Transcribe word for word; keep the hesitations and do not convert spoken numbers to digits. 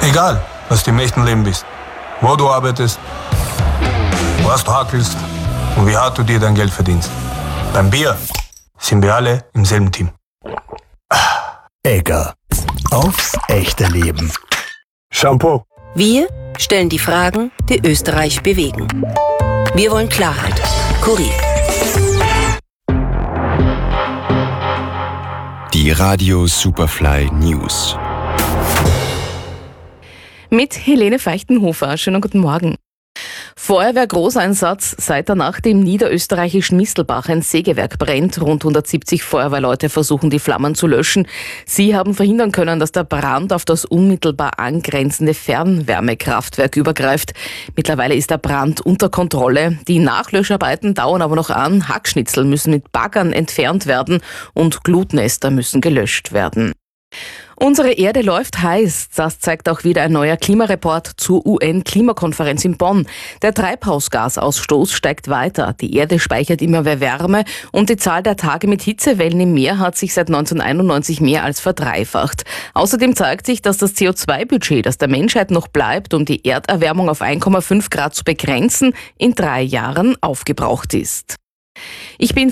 Egal, was du im echten Leben bist, wo du arbeitest, was du hackelst und wie hart du dir dein Geld verdienst. Beim Bier sind wir alle im selben Team. Egger. Aufs echte Leben. Shampoo. Wir stellen die Fragen, die Österreich bewegen. Wir wollen Klarheit. Kurier. Die Radio Superfly News. Mit Helene Feichtenhofer. Schönen guten Morgen. Feuerwehr-Großeinsatz, seit der Nacht im niederösterreichischen Mistelbach ein Sägewerk brennt. Rund hundertsiebzig Feuerwehrleute versuchen, die Flammen zu löschen. Sie haben verhindern können, dass der Brand auf das unmittelbar angrenzende Fernwärmekraftwerk übergreift. Mittlerweile ist der Brand unter Kontrolle. Die Nachlöscharbeiten dauern aber noch an. Hackschnitzel müssen mit Baggern entfernt werden und Glutnester müssen gelöscht werden. Unsere Erde läuft heiß, das zeigt auch wieder ein neuer Klimareport zur U N-Klimakonferenz in Bonn. Der Treibhausgasausstoß steigt weiter, die Erde speichert immer mehr Wärme und die Zahl der Tage mit Hitzewellen im Meer hat sich seit neunzehnhunderteinundneunzig mehr als verdreifacht. Außerdem zeigt sich, dass das C O zwei Budget, das der Menschheit noch bleibt, um die Erderwärmung auf eins Komma fünf Grad zu begrenzen, in drei Jahren aufgebraucht ist. Ich bin